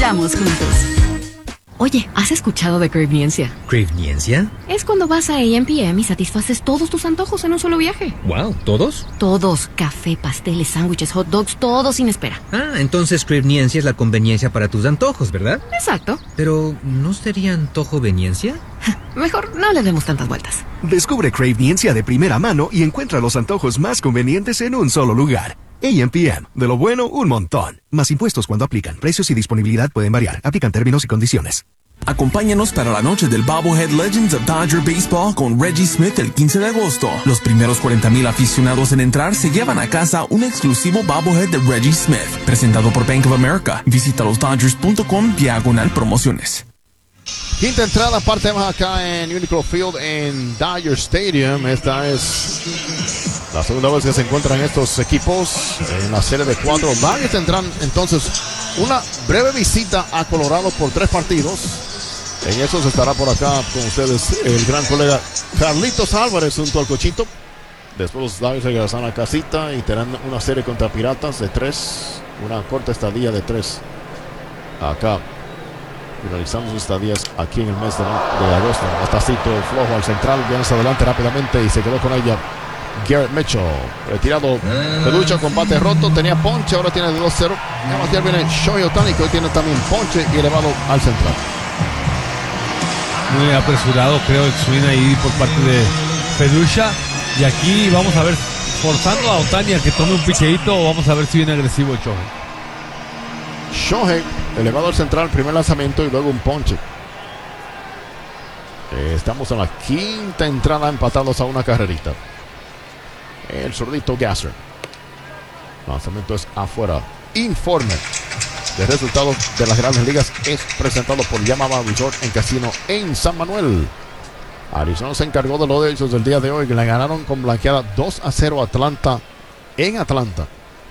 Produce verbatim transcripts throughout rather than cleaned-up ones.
Crezcamos juntos. Oye, ¿has escuchado de Craveniencia? ¿Craveniencia? Es cuando vas a A M P M y satisfaces todos tus antojos en un solo viaje. Wow, ¿todos? Todos. Café, pasteles, sándwiches, hot dogs, todo sin espera. Ah, entonces Craveniencia es la conveniencia para tus antojos, ¿verdad? Exacto. Pero, ¿no sería antojoveniencia? Mejor no le demos tantas vueltas. Descubre Craveniencia de primera mano y encuentra los antojos más convenientes en un solo lugar. A M P M. De lo bueno, un montón. Más impuestos cuando aplican. Precios y disponibilidad pueden variar. Aplican términos y condiciones. Acompáñanos para la noche del Bobblehead Legends of Dodger Baseball con Reggie Smith el quince de agosto. Los primeros cuarenta mil aficionados en entrar se llevan a casa un exclusivo Bobblehead de Reggie Smith, presentado por Bank of America. Visita los dodgers punto com diagonal promociones. Quinta entrada, parte más acá en Uniqlo Field en Dodger Stadium. Esta es la segunda vez que se encuentran estos equipos en la serie de cuatro. Dodgers tendrán entonces una breve visita a Colorado por tres partidos. En eso se estará por acá con ustedes el gran colega Carlitos Álvarez junto al Cochito. Después los Dodgers regresan a casita y tendrán una serie contra Piratas de tres. Una corta estadía de tres acá. Finalizamos estadías aquí en el mes de, de agosto. Batacito flojo al central, viene hacia adelante rápidamente y se quedó con ella Garrett Mitchell. Retirado de lucha, combate roto, tenía ponche, ahora tiene de dos cero. Ya viene Shohei Ohtani, que hoy tiene también ponche y elevado al central. Muy apresurado, creo, el swing ahí por parte de Pedusha. Y aquí vamos a ver, forzando a Ohtani a que tome un picheíto, o vamos a ver si viene agresivo el Shohei. Shohei elevado al central, primer lanzamiento y luego un ponche. Estamos en la quinta entrada, empatados a una carrerita. El zurdito Gasser. Lanzamiento es afuera. Informe de resultados de las grandes ligas es presentado por Yamaha Resort en Casino en San Manuel. Arizona se encargó de lo de ellos el día de hoy, que le ganaron con blanqueada dos a cero a Atlanta en Atlanta.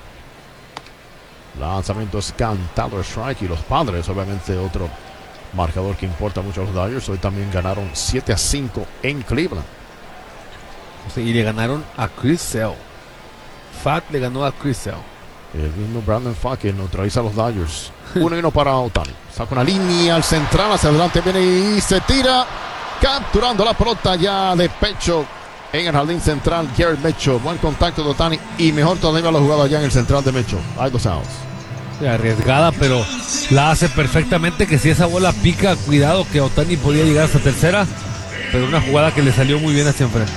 Lanzamiento es cantado strike y los Padres, obviamente otro marcador que importa mucho a los Dodgers. Hoy también ganaron siete a cinco en Cleveland. Y le ganaron a Chris Sale. Fat le ganó a Chris Sale. El mismo Brandon Fat que neutraliza a los Dodgers. Uno y uno para Ohtani. Saca una línea al central, hacia adelante viene y se tira. Capturando la pelota ya de pecho en el jardín central. Garrett Mitchell. Buen contacto de Ohtani y mejor todavía la jugada ya en el central de Mitchell. Hay dos outs. Arriesgada, pero la hace perfectamente. Que si esa bola pica, cuidado que Ohtani podía llegar hasta tercera, pero una jugada que le salió muy bien hacia enfrente.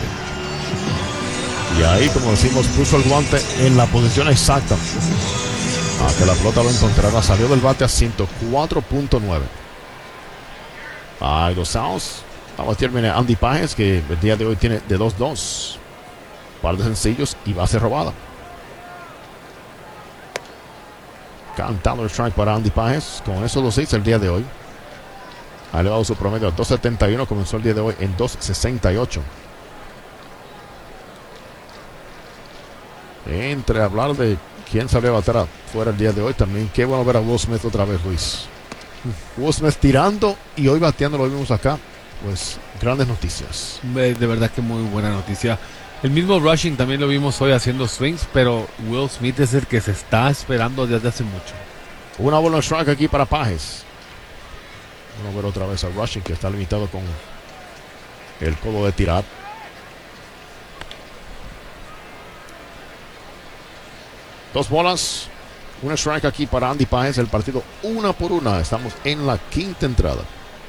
Y ahí, como decimos, puso el guante en la posición exacta a que la pelota lo encontrara. Salió del bate a ciento cuatro punto nueve. Hay dos outs. Vamos a terminar Andy Pages, que el día de hoy tiene de dos dos. Par de sencillos y base robada. Cantado el strike para Andy Pages. Con esos dos hits el día de hoy ha elevado su promedio a dos setenta y uno. Comenzó el día de hoy en dos sesenta y ocho. Entre hablar de quién salió a bater fuera el día de hoy, también qué bueno ver a Will Smith otra vez, Luis. Will Smith tirando y hoy bateando, lo vimos acá. Pues grandes noticias. De verdad que muy buena noticia. El mismo Rushing también lo vimos hoy haciendo swings, pero Will Smith es el que se está esperando desde hace mucho. Una bola strike aquí para Pages. Vamos a ver otra vez a Rushing, que está limitado con el codo de tirar. Dos bolas, un strike aquí para Andy Pages. El partido una por una. Estamos en la quinta entrada.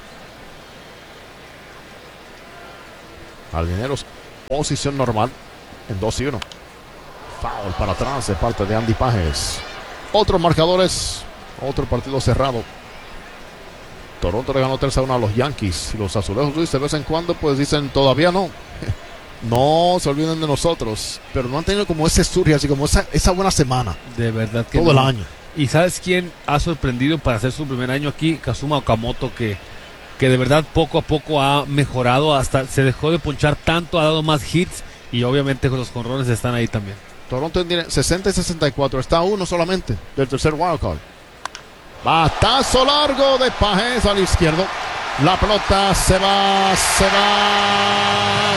Jardineros, posición normal en dos y uno. Foul para atrás de parte de Andy Pages. Otros marcadores, otro partido cerrado. Toronto le ganó tres a uno a los Yankees. Y los azulejos, Luis, de vez en cuando pues dicen todavía no. No se olviden de nosotros. Pero no han tenido como ese surge, así como esa, esa buena semana. De verdad que todo no. el año. ¿Y sabes quién ha sorprendido para hacer su primer año aquí? Kazuma Okamoto, que, que de verdad poco a poco ha mejorado. Hasta se dejó de ponchar tanto, ha dado más hits. Y obviamente los jonrones están ahí también. Toronto tiene sesenta y sesenta y cuatro. Está a uno solamente del tercer wildcard. Batazo largo de Pages al izquierdo. La pelota se va, se va.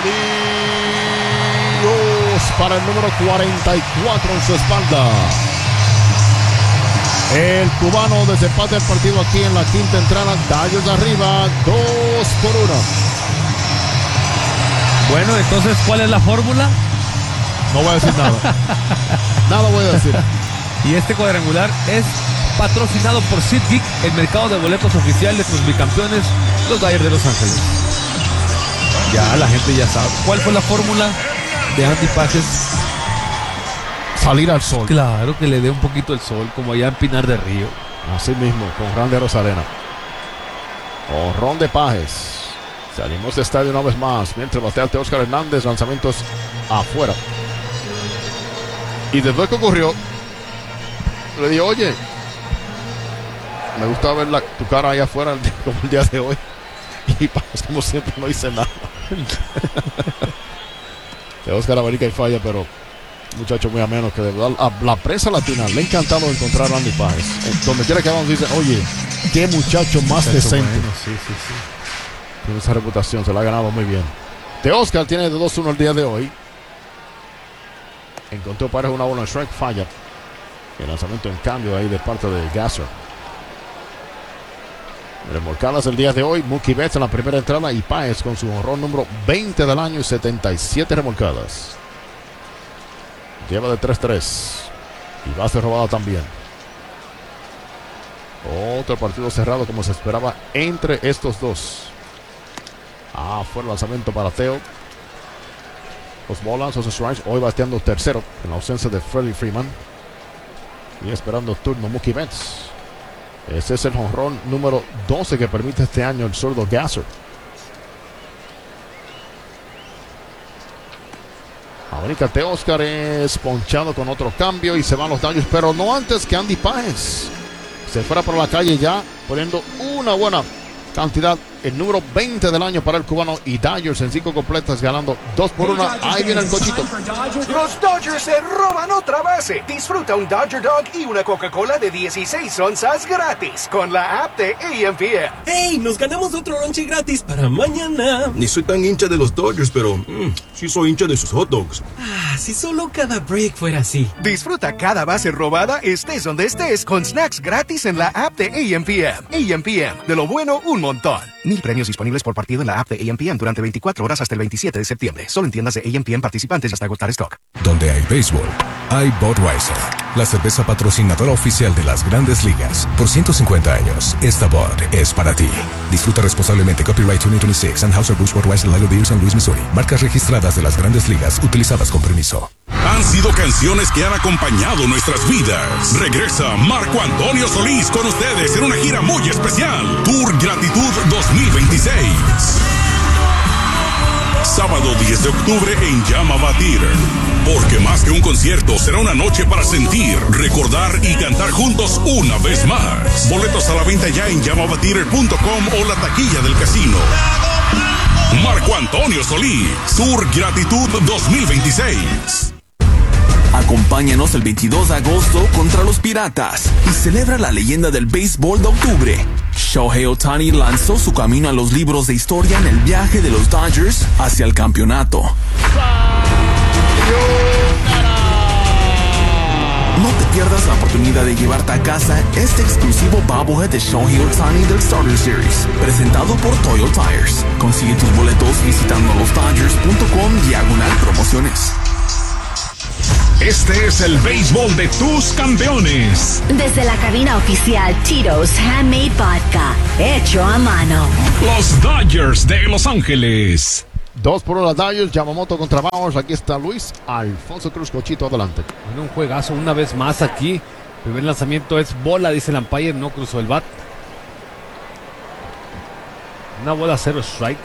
Dios, para el número cuarenta y cuatro en su espalda. El cubano desempate el partido aquí en la quinta entrada. Dodgers arriba, dos por uno. Bueno, entonces, ¿cuál es la fórmula? No voy a decir nada. Nada voy a decir. Y este cuadrangular es patrocinado por SeatGeek, el mercado de boletos oficial de sus bicampeones, los Dodgers de Los Ángeles. Ya la gente ya sabe. ¿Cuál fue la fórmula de Andy Pages? Salir al sol. Claro, que le dé un poquito el sol, como allá en Pinar del Río. Así mismo, con Randy Rosarena. Honrón de Pages. Salimos de estadio una vez más. Mientras batea Teóscar Hernández, lanzamientos afuera. Y después que ocurrió, le dije, oye, me gusta ver la, tu cara ahí afuera como el día de hoy. Y Pages, como siempre, no dice nada. Teóscar abarica y falla, pero muchacho muy ameno, que de verdad a la prensa latina le ha encantado encontrar a Andy Pages. Donde quiera que vamos dicen, oye, qué muchacho más Muchacho decente. bueno, sí, sí, sí. Tiene esa reputación, se la ha ganado muy bien. Teóscar tiene de dos uno el día de hoy. Encontró para una bola en strike, falla. El lanzamiento en cambio ahí de parte de Gasser. Remolcadas el día de hoy, Mookie Betts en la primera entrada y Pages con su honrón número veinte del año y setenta y siete remolcadas. Lleva de tres tres. Y base robada también. Otro partido cerrado como se esperaba entre estos dos. Ah, fue el lanzamiento para Teo. Los bolas, los strikes. Hoy bateando tercero en la ausencia de Freddie Freeman. Y esperando turno Mookie Betts. Ese es el jonrón número doce que permite este año el zurdo Gasser. Ahorita Teóscar es ponchado con otro cambio y se van los Dodgers, pero no antes que Andy Pages se fuera por la calle ya, poniendo una buena cantidad, el número veinte del año para el cubano, y Dodgers en cinco completas ganando dos por uno. Ahí viene el cochito. Los Dodgers se roban otra base. Disfruta un Dodger Dog y una Coca-Cola de dieciséis onzas gratis con la app de A M P M. ¡Hey! Nos ganamos otro lonche gratis para mañana. Ni soy tan hincha de los Dodgers, pero mmm, sí soy hincha de sus hot dogs. Ah, si solo cada break fuera así. Disfruta cada base robada, estés donde estés, con snacks gratis en la app de A M P M. A M P M, de lo bueno, un montón. Mil premios disponibles por partido en la app de A M P M durante veinticuatro horas hasta el veintisiete de septiembre. Solo en tiendas de A M P M participantes hasta agotar stock. Donde hay béisbol, hay Budweiser, la cerveza patrocinadora oficial de las Grandes Ligas. Por ciento cincuenta años, esta Bud es para ti. Disfruta responsablemente. Copyright dos mil veintiséis. Anheuser-Busch Budweiser Lager Beer, San Luis, Missouri. Marcas registradas de las Grandes Ligas utilizadas con permiso. Han sido canciones que han acompañado nuestras vidas. Regresa Marco Antonio Solís con ustedes en una gira muy especial. Tour Gratitud dos mil veintiséis. Sábado diez de octubre en Llama Batir. Porque más que un concierto, será una noche para sentir, recordar y cantar juntos una vez más. Boletos a la venta ya en llama batir punto com o la taquilla del casino. Marco Antonio Solís, Tour Gratitud dos mil veintiséis. Acompáñanos el veintidós de agosto contra los Piratas y celebra la leyenda del béisbol de octubre. Shohei Ohtani lanzó su camino a los libros de historia en el viaje de los Dodgers hacia el campeonato. No te pierdas la oportunidad de llevarte a casa este exclusivo bobblehead de Shohei Ohtani del Starter Series, presentado por Toyo Tires. Consigue tus boletos visitando los dodgers punto com diagonal promociones. Este es el béisbol de tus campeones. Desde la cabina oficial Tito's Handmade Vodka, hecho a mano. Los Dodgers de Los Ángeles. Dos por uno Dodgers, Yamamoto contra Bauers. Aquí está Luis Alfonso Cruz, Cochito, adelante. En un juegazo una vez más aquí. El primer lanzamiento es bola, dice el umpire, no cruzó el bat. Una bola, cero strike.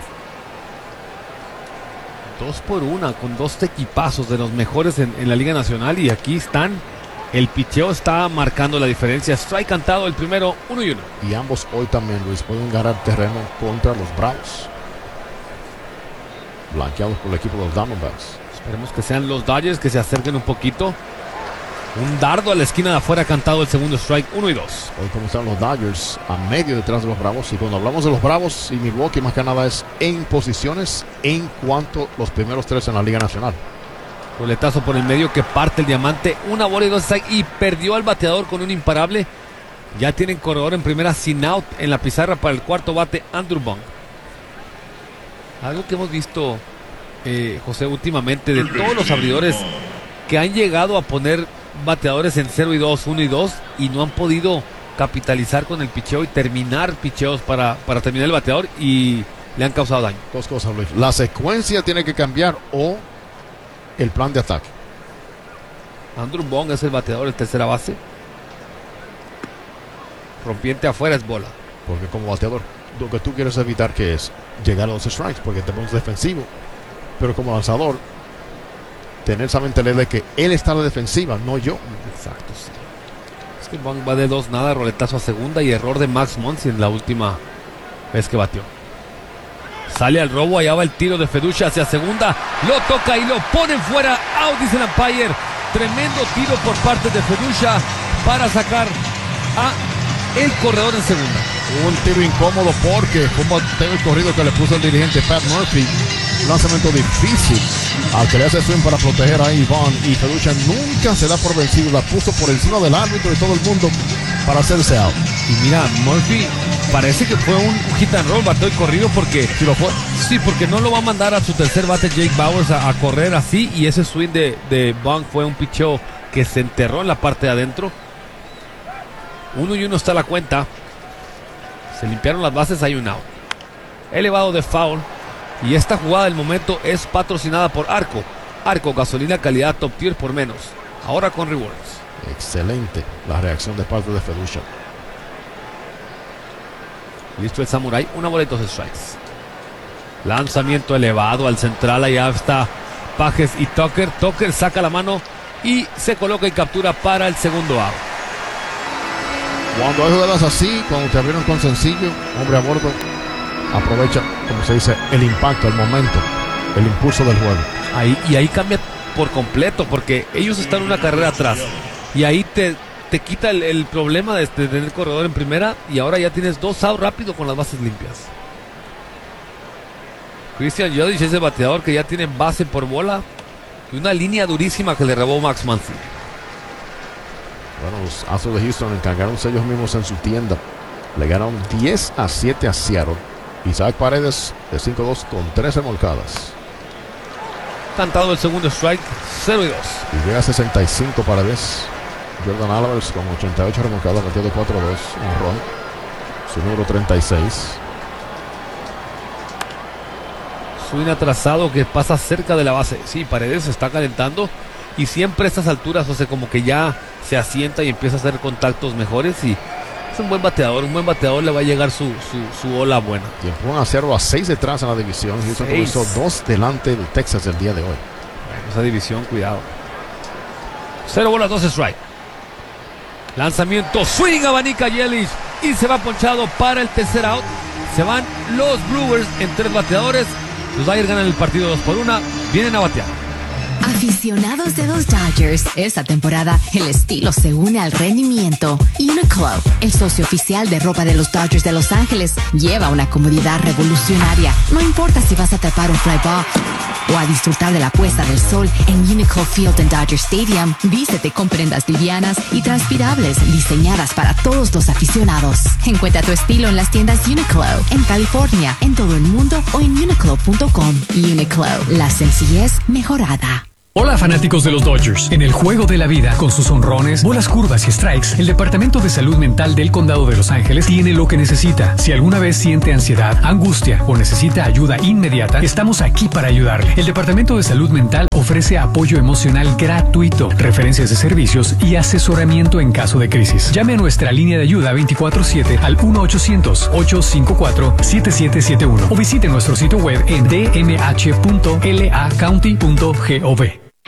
Dos por una, con dos equipazos de los mejores en, en la Liga Nacional. Y aquí están. El picheo está marcando la diferencia. Strike cantado el primero, uno y uno. Y ambos hoy también, Luis, pueden ganar terreno contra los Bravos. Blanqueados por el equipo de los Diamondbacks. Esperemos que sean los Dodgers que se acerquen un poquito. Un dardo a la esquina de afuera cantado el segundo strike, uno y dos. Hoy como están los Dodgers a medio detrás de los Bravos. Y cuando hablamos de los Bravos y Milwaukee, más que nada es en posiciones en cuanto los primeros tres en la Liga Nacional. Roletazo por el medio que parte el diamante. Una bola y dos strike y perdió al bateador con un imparable. Ya tienen corredor en primera sin out en la pizarra para el cuarto bate, Andrew Bong. Algo que hemos visto, eh, José, últimamente, de todos los abridores que han llegado a poner bateadores en cero y dos, uno y dos, y no han podido capitalizar con el picheo y terminar picheos para, para terminar el bateador, y le han causado daño. Dos cosas, Luis. La secuencia tiene que cambiar o el plan de ataque. Andrew Bong es el bateador de tercera base. Rompiente afuera es bola. Porque como bateador, lo que tú quieres evitar que es llegar a los strikes, porque te pones defensivo. Pero como lanzador, tener esa mentalidad de que él está a la defensiva, no yo. Exacto, sí. Es que Bong va de dos nada, roletazo a segunda y error de Max Muncy en la última vez que batió. Sale al robo, allá va el tiro de Feduccia hacia segunda, lo toca y lo ponen fuera. Out, dice el umpire. Tremendo tiro por parte de Feduccia para sacar a el corredor en segunda. Un tiro incómodo porque fue un bateo corrido que le puso el dirigente Pat Murphy. Un lanzamiento difícil al que le hace swing para proteger a Iván, y Feduccia nunca se da por vencido. La puso por encima del árbitro y todo el mundo para hacerse out. Y mira, Murphy parece que fue un hit and roll, bateo y corrido, porque sí lo fue. Sí, porque no lo va a mandar a su tercer bate Jake Bauers a, a correr así, y ese swing de, de Bong fue un picheo que se enterró en la parte de adentro. Uno y uno está la cuenta. Se limpiaron las bases, hay un out. Elevado de foul. Y esta jugada del momento es patrocinada por Arco. Arco, gasolina calidad top tier por menos. Ahora con rewards. Excelente la reacción de parte de Feduccia. Listo el Samurai, una bola y dos strikes. Lanzamiento elevado al central, allá está Pages y Tucker. Tucker saca la mano y se coloca y captura para el segundo out. Cuando hay jugadas así, cuando te abrieron con sencillo, hombre a bordo, aprovecha, como se dice, el impacto, el momento, el impulso del juego. Ahí, y ahí cambia por completo, porque ellos están una carrera atrás, y ahí te, te quita el, el problema de, de tener corredor en primera, y ahora ya tienes dos outs rápido con las bases limpias. Christian Yelich es el bateador que ya tiene base por bola y una línea durísima que le robó Max Muncy. Bueno, los Astros de Houston encargaron ellos mismos en su tienda. Le ganaron diez a siete a Seattle. Isaac Paredes de cinco dos con tres remolcadas. Cantado el segundo strike, cero y dos. Y llega a sesenta y cinco Paredes. Jordan Álvarez con ochenta y ocho remolcadas, batió de cuatro dos, un run. Su número treinta y seis. Swing atrasado que pasa cerca de la base. Sí, Paredes se está calentando. Y siempre a estas alturas, o sea, como que ya se asienta y empieza a hacer contactos mejores. Y es un buen bateador. Un buen bateador le va a llegar su, su, su ola buena. Tiempo a cero a seis detrás en la división. Houston comenzó dos delante de Texas el día de hoy. Bueno, esa división, cuidado. Cero bolas, dos strike. Lanzamiento, swing, abanica Yelich. Y se va ponchado para el tercer out. Se van los Brewers en tres bateadores. Los Dodgers ganan el partido dos por una. Vienen a batear. Aficionados de los Dodgers, esta temporada el estilo se une al rendimiento. Uniqlo, el socio oficial de ropa de los Dodgers de Los Ángeles, lleva una comodidad revolucionaria. No importa si vas a atrapar un fly ball o a disfrutar de la puesta del sol en Uniqlo Field en Dodger Stadium, vístete con prendas livianas y transpirables diseñadas para todos los aficionados. Encuentra tu estilo en las tiendas Uniqlo, en California, en todo el mundo o en uniqlo punto com. Uniqlo, la sencillez mejorada. Hola fanáticos de los Dodgers. En el juego de la vida, con sus honrones, bolas curvas y strikes, el Departamento de Salud Mental del Condado de Los Ángeles tiene lo que necesita. Si alguna vez siente ansiedad, angustia o necesita ayuda inmediata, estamos aquí para ayudarle. El Departamento de Salud Mental ofrece apoyo emocional gratuito, referencias de servicios y asesoramiento en caso de crisis. Llame a nuestra línea de ayuda veinticuatro siete al uno ochocientos, ocho cinco cuatro, siete siete siete uno o visite nuestro sitio web en d m h punto l a county punto gov.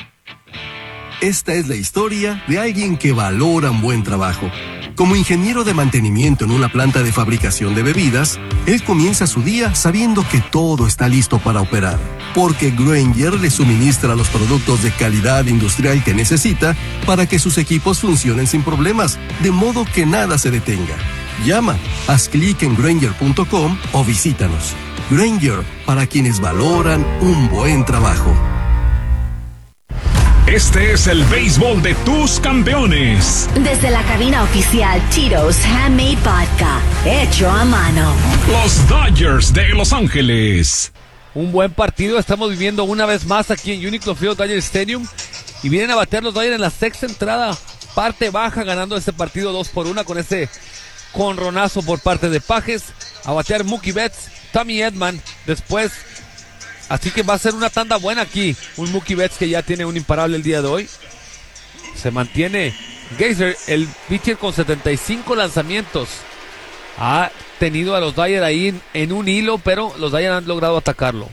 Esta es la historia de alguien que valora un buen trabajo. Como ingeniero de mantenimiento en una planta de fabricación de bebidas, él comienza su día sabiendo que todo está listo para operar, porque Grainger le suministra los productos de calidad industrial que necesita para que sus equipos funcionen sin problemas, de modo que nada se detenga. Llama, haz clic en grainger punto com o visítanos. Grainger, para quienes valoran un buen trabajo. Este es el béisbol de tus campeones. Desde la cabina oficial Tito's Handmade Vodka, hecho a mano. Los Dodgers de Los Ángeles. Un buen partido estamos viviendo una vez más aquí en Uniqlo Field Dodger Stadium. Y vienen a batear los Dodgers en la sexta entrada, parte baja, ganando este partido dos por una con ese conronazo por parte de Pages. A batear Mookie Betts, Tommy Edman después. Así que va a ser una tanda buena aquí. Un Mookie Betts que ya tiene un imparable el día de hoy. Se mantiene Geyser, el pitcher con setenta y cinco lanzamientos. Ha tenido a los Dodgers ahí en, en un hilo, pero los Dodgers han logrado atacarlo.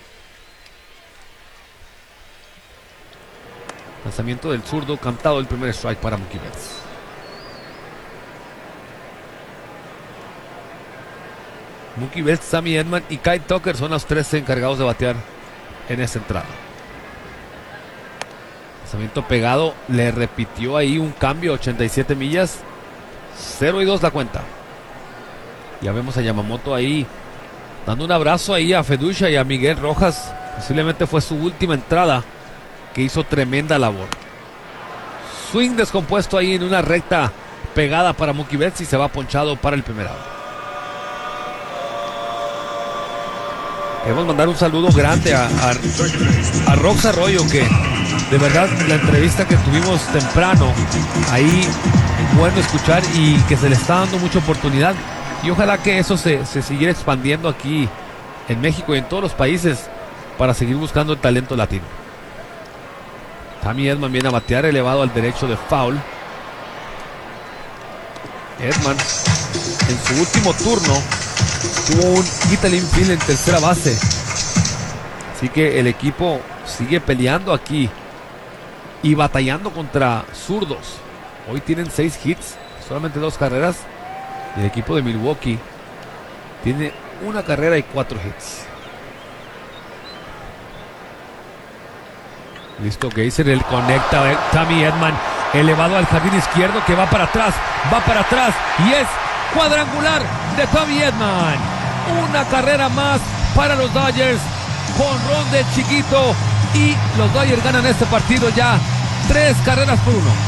Lanzamiento del zurdo, cantado el primer strike para Mookie Betts. Mookie Betts, Sammy Edman y Kyle Tucker son los tres encargados de batear en esa entrada. Lanzamiento pegado, le repitió ahí un cambio, ochenta y siete millas, cero y dos la cuenta. Ya vemos a Yamamoto ahí dando un abrazo ahí a Feducha y a Miguel Rojas. Posiblemente fue su última entrada, que hizo tremenda labor. Swing descompuesto ahí en una recta pegada para Mookie Betts y se va ponchado para el primer out. Queremos mandar un saludo grande a, a, a Rox Arroyo, que de verdad la entrevista que tuvimos temprano ahí, bueno escuchar, y que se le está dando mucha oportunidad, y ojalá que eso se, se siguiera expandiendo aquí en México y en todos los países para seguir buscando el talento latino. Tommy Edman viene a batear, elevado al derecho de foul. Edman en su último turno tuvo un hit al infield en tercera base. Así que el equipo sigue peleando aquí y batallando contra zurdos. Hoy tienen seis hits, solamente dos carreras. Y el equipo de Milwaukee tiene una carrera y cuatro hits. Listo, Geyser, el conecta eh, Tommy Edman, elevado al jardín izquierdo, que va para atrás, va para atrás y es cuadrangular de Tommy Edman. Una carrera más para los Dodgers, jonrón de Chiquito, y los Dodgers ganan este partido ya tres carreras por uno.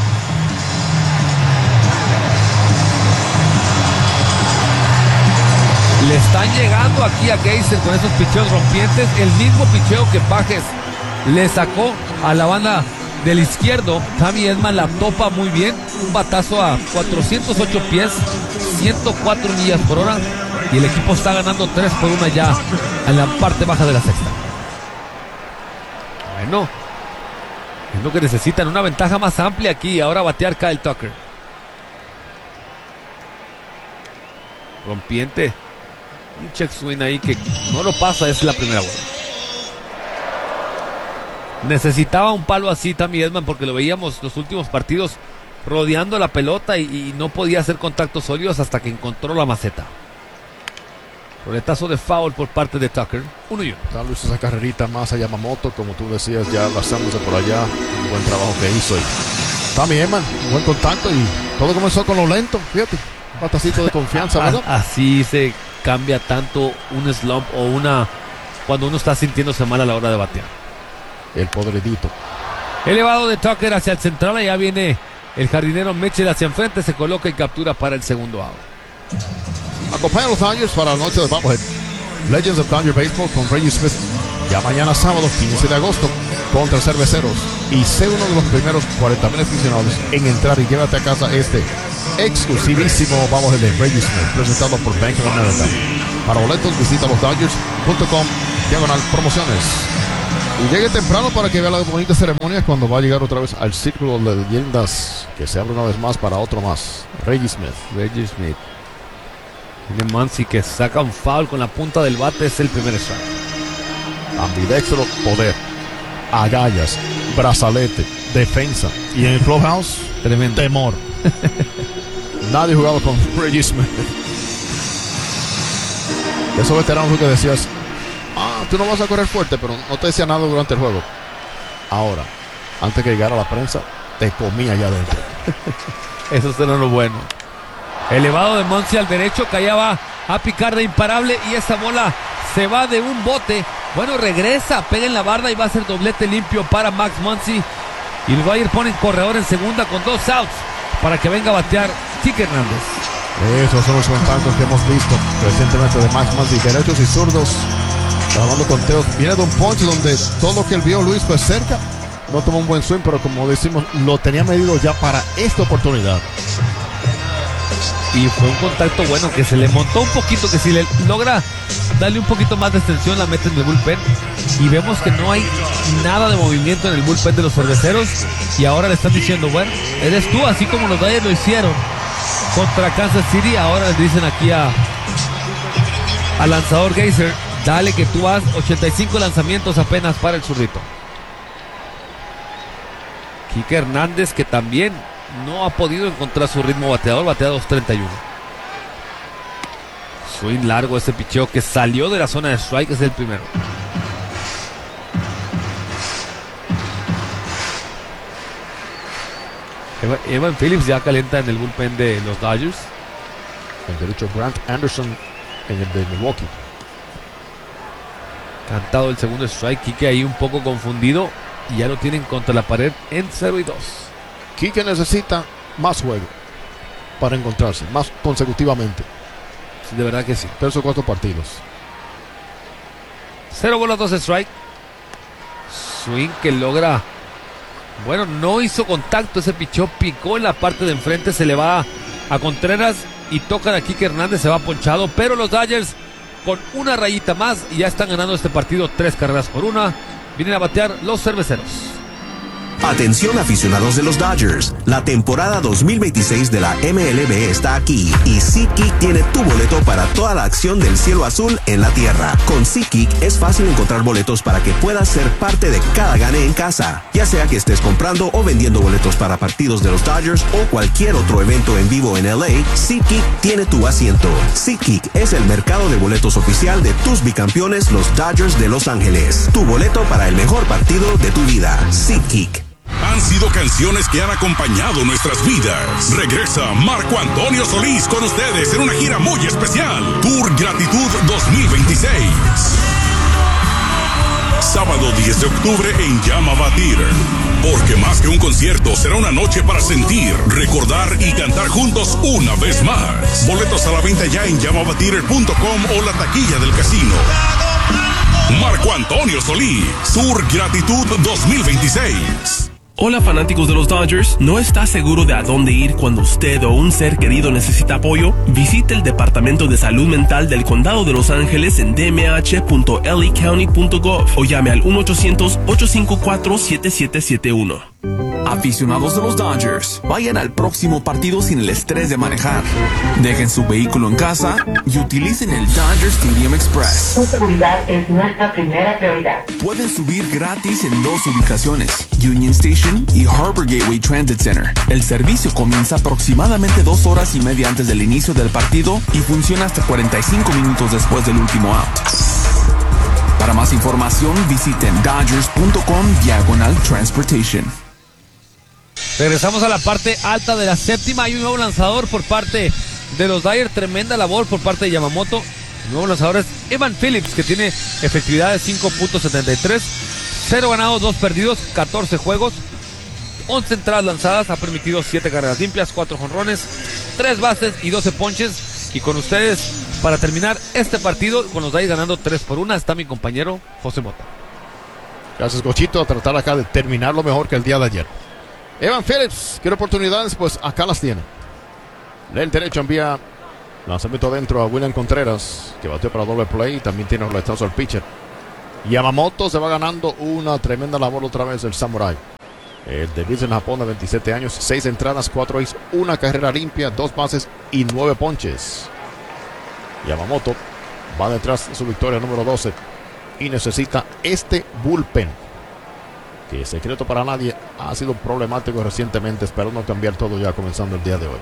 Le están llegando aquí a Geyser con esos picheos rompientes, el mismo picheo que Pages le sacó a la banda del izquierdo. Tommy Edman la topa muy bien, un batazo a cuatrocientos ocho pies, ciento cuatro millas por hora, y el equipo está ganando tres por uno ya en la parte baja de la sexta. Bueno, es lo que necesitan, una ventaja más amplia aquí. Ahora batear Kyle Tucker. Rompiente, un check swing ahí que no lo pasa, es la primera bola. Necesitaba un palo así Tommy Edman, porque lo veíamos los últimos partidos rodeando la pelota y, y no podía hacer contactos sólidos hasta que encontró la maceta. Roletazo de foul por parte de Tucker. Uno y uno. Tal vez esa carrerita más a Yamamoto, como tú decías, ya abrazándose por allá. Un buen trabajo que hizo. Y Tommy Edman, un buen contacto, y todo comenzó con lo lento. Fíjate, un patacito de confianza, ¿verdad? Así se cambia tanto un slump o una, cuando uno está sintiéndose mal a la hora de batear. El podredito. Elevado de Tucker hacia el central, allá viene el jardinero Mitchell hacia enfrente, se coloca y captura para el segundo out. Acompaña a los Dodgers para la noche de Bobblehead Legends of Dodger Baseball con Reggie Smith. Ya mañana sábado quince de agosto contra Cerveceros. Y sé uno de los primeros cuarenta mil aficionados en entrar y llévate a casa este exclusivísimo Bobblehead de Reggie Smith, presentado por Bank of America. Para boletos visita los Dodgers punto com diagonal promociones. Y llegue temprano para que vea las bonitas ceremonias cuando va a llegar otra vez al círculo de leyendas, que se abre una vez más para otro más. Reggie Smith. Reggie Smith. Tiene Muncy que saca un foul con la punta del bate, es el primer strike. Ambidextro, poder, agallas, brazalete, defensa. Y en el clubhouse, tremendo temor. Nadie jugaba con Reggie Smith. Esos veteranos que decías, ah, tú no vas a correr fuerte, pero no te decía nada durante el juego. Ahora, antes que llegara la prensa, te comía allá adentro. Eso será lo bueno. Elevado de Muncy al derecho, que allá va a picar de imparable, y esa bola se va de un bote. Bueno, regresa, pega en la barda y va a ser doblete limpio para Max Muncy. Y los Dodgers ponen corredor en segunda con dos outs para que venga a batear Kike Hernández. Esos son los contactos que hemos visto recientemente de Max Muncy, derechos y zurdos. Trabajando con Teos. Viene de un punch donde todo lo que él vio, Luis, fue cerca. No tomó un buen swing, pero como decimos, lo tenía medido ya para esta oportunidad. Y fue un contacto bueno, que se le montó un poquito, que si le logra darle un poquito más de extensión, la mete en el bullpen. Y vemos que no hay nada de movimiento en el bullpen de los cerveceros. Y ahora le están diciendo, bueno, eres tú, así como los Dodgers lo hicieron contra Kansas City. Ahora le dicen aquí a al lanzador Geyser, dale que tú has ochenta y cinco lanzamientos apenas para el zurdito. Kike Hernández, que también no ha podido encontrar su ritmo bateador, batea dos treinta y uno. Swing largo ese picheo que salió de la zona de strike, es el primero. Evan Phillips ya calienta en el bullpen de los Dodgers. El derecho Grant Anderson en el de Milwaukee. Cantado el segundo strike. Kike ahí un poco confundido y ya lo tienen contra la pared en cero y dos. Kike necesita más juego para encontrarse, más consecutivamente. Sí, de verdad que sí. Tres o cuatro partidos. Cero bolas, dos strike. Swing que logra. Bueno, no hizo contacto. Ese pichó, picó en la parte de enfrente. Se le va a Contreras y tocan a Kike Hernández. Se va ponchado. Pero los Dodgers con una rayita más y ya están ganando este partido. Tres carreras por una. Vienen a batear los cerveceros. Atención aficionados de los Dodgers, la temporada dos mil veintiséis de la M L B está aquí y SeatGeek tiene tu boleto para toda la acción del cielo azul en la tierra. Con SeatGeek es fácil encontrar boletos para que puedas ser parte de cada gane en casa, ya sea que estés comprando o vendiendo boletos para partidos de los Dodgers o cualquier otro evento en vivo en L A. SeatGeek tiene tu asiento. SeatGeek es el mercado de boletos oficial de tus bicampeones, los Dodgers de Los Ángeles. Tu boleto para el mejor partido de tu vida. SeatGeek. Han sido canciones que han acompañado nuestras vidas. Regresa Marco Antonio Solís con ustedes en una gira muy especial. Tour Gratitud dos mil veintiséis. Sábado diez de octubre en Yamava Theater. Porque más que un concierto, será una noche para sentir, recordar y cantar juntos una vez más. Boletos a la venta ya en yamava theater punto com o la taquilla del casino. Marco Antonio Solís, Tour Gratitud dos mil veintiséis. Hola fanáticos de los Dodgers, ¿no está seguro de a dónde ir cuando usted o un ser querido necesita apoyo? Visite el Departamento de Salud Mental del Condado de Los Ángeles en d m h punto l a county punto gov o llame al uno ochocientos, ocho cinco cuatro, siete siete siete uno. Aficionados de los Dodgers, vayan al próximo partido sin el estrés de manejar. Dejen su vehículo en casa y utilicen el Dodger Stadium Express. Su seguridad es nuestra primera prioridad. Pueden subir gratis en dos ubicaciones, Union Station y Harbor Gateway Transit Center. El servicio comienza aproximadamente dos horas y media antes del inicio del partido y funciona hasta cuarenta y cinco minutos después del último out. Para más información, visiten dodgers punto com diagonal transportation. Regresamos a la parte alta de la séptima. Hay un nuevo lanzador por parte de los Dodgers. Tremenda labor por parte de Yamamoto. El nuevo lanzador es Evan Phillips, que tiene efectividad de cinco punto setenta y tres. cero ganados, dos perdidos, catorce juegos, once entradas lanzadas. Ha permitido siete carreras limpias, cuatro jonrones, tres bases y doce ponches. Y con ustedes, para terminar este partido, con los Dodgers ganando tres por una, está mi compañero José Mota. Gracias, Cochito, a tratar acá de terminarlo mejor que el día de ayer. Evan Phillips, quiere oportunidades, pues acá las tiene. Del derecho envía lanzamiento adentro a William Contreras, que bateó para doble play y también tiene roletazo al pitcher. Yamamoto se va ganando una tremenda labor otra vez el Samurai. El debut en Japón de veintisiete años, seis entradas, cuatro hits, una carrera limpia, dos bases y nueve ponches. Yamamoto va detrás de su victoria número doce y necesita este bullpen, que secreto para nadie, ha sido problemático recientemente, esperando cambiar todo ya comenzando el día de hoy.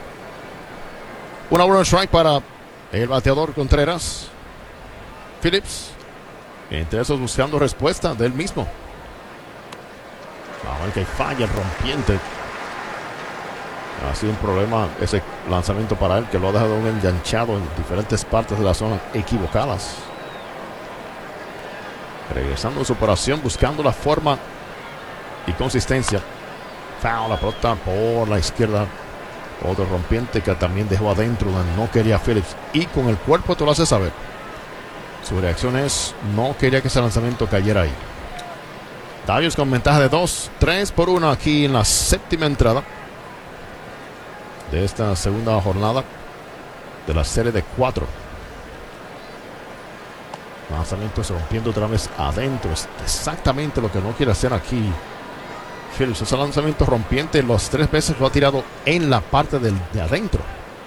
Una buena strike para el bateador Contreras. Phillips, entre esos buscando respuesta del mismo. A ver que falla el rompiente. Ha sido un problema ese lanzamiento para él, que lo ha dejado un enganchado en diferentes partes de la zona equivocadas. Regresando a su operación, buscando la forma y consistencia Foul, la pelota por la izquierda. Otro rompiente que también dejó adentro, no quería Phillips. Y con el cuerpo te lo hace saber. Su reacción es, no quería que ese lanzamiento cayera ahí. Dodgers con ventaja de dos, tres por uno aquí en la séptima entrada de esta segunda jornada de la serie de cuatro. Lanzamiento se rompiendo otra vez adentro. Es exactamente lo que no quiere hacer aquí Phillips. Ese lanzamiento rompiente las tres veces lo ha tirado en la parte del, de adentro.